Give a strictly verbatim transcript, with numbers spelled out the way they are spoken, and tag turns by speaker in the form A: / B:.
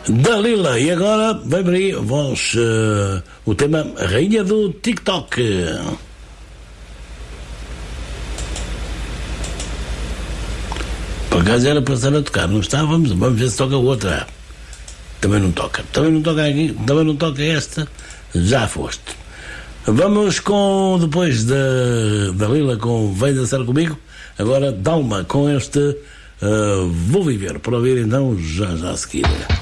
A: Dalila. E agora vem por aí vós, uh, o tema Rainha do TikTok. Por acaso era para estar a tocar, não está? Vamos, vamos ver se toca outra. Também não toca. Também não toca aqui, também não toca esta. Já foste. Vamos com, depois da, da Lila com Vem Dançar Comigo, agora Dalma com este uh, Vou Viver, para ouvir então já já a seguir.